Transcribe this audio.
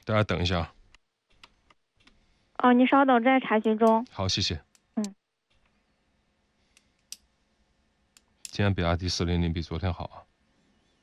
大家等一下。 哦，你稍等，正在查询中。 好，谢谢。 嗯。 今天比亚迪400比昨天好啊。